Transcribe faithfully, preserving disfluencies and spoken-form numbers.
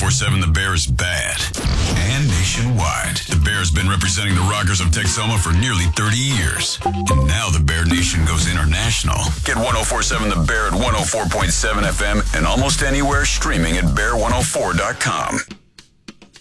four seven The Bear is bad. And nationwide. The Bear's been representing the Rockers of Texoma for nearly thirty years. And now the Bear Nation goes international. Get one oh four point seven The Bear at one oh four point seven F M and almost anywhere streaming at bear one oh four dot com.